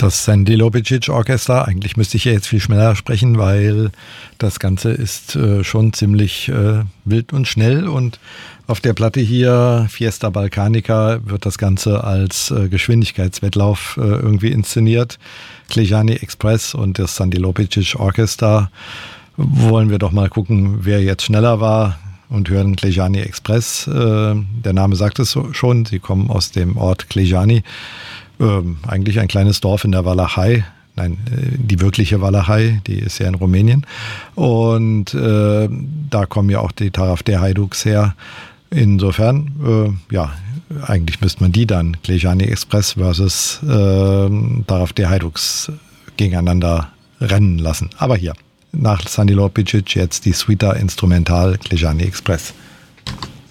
Das Sandy Lobicic Orchester, eigentlich müsste ich ja jetzt viel schneller sprechen, weil das Ganze ist schon ziemlich wild und schnell, und auf der Platte hier, Fiesta Balkanica, wird das Ganze als Geschwindigkeitswettlauf irgendwie inszeniert. Klejani Express und das Sandy Lobicic Orchester. Wollen wir doch mal gucken, wer jetzt schneller war, und hören Klejani Express. Der Name sagt es schon, sie kommen aus dem Ort Klejani. Eigentlich ein kleines Dorf in der Walachei. Nein, die wirkliche Walachei, die ist ja in Rumänien. Und da kommen ja auch die Taraf-der Haiduks her. Insofern, eigentlich müsste man die dann, Klejani Express versus Taraf-der Haiduks, gegeneinander rennen lassen. Aber hier, nach Sandy Lobicic jetzt die Suite Instrumental Klejani Express.